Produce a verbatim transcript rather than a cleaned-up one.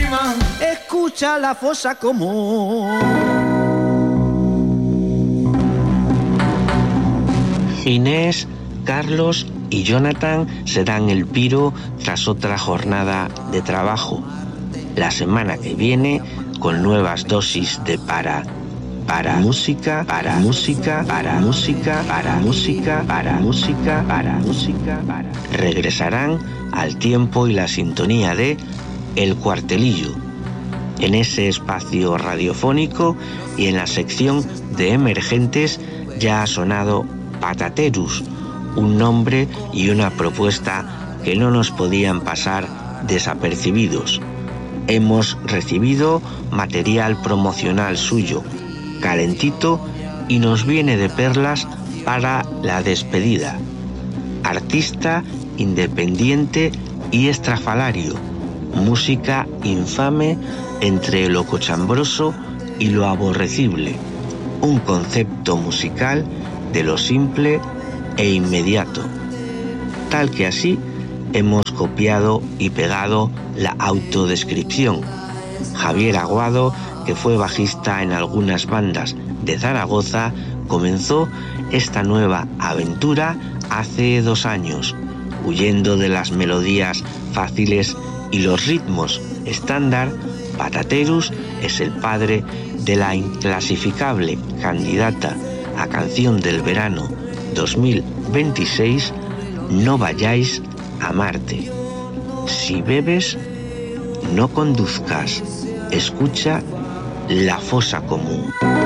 lágrima, escucha la fosa común. Inés, Carlos y Jonathan se dan el piro tras otra jornada de trabajo. La semana que viene, con nuevas dosis de para, para música, para música, para música, para música, para música, para música, para. Regresarán al tiempo y la sintonía de El Cuartelillo, en ese espacio radiofónico y en la sección de emergentes ya ha sonado Pataterus, un nombre y una propuesta que no nos podían pasar desapercibidos. Hemos recibido material promocional suyo, calentito, y nos viene de perlas para la despedida. Artista independiente y estrafalario, música infame entre lo cochambroso y lo aborrecible, un concepto musical de lo simple e inmediato. Tal que así hemos copiado y pegado la autodescripción. Javier Aguado, que fue bajista en algunas bandas de Zaragoza, comenzó esta nueva aventura hace dos años, huyendo de las melodías fáciles y los ritmos estándar. Pataterus es el padre de la inclasificable candidata a canción del verano dos mil veintiséis, No vayáis a Marte. Si bebes, no conduzcas. Escucha La Fosa Común.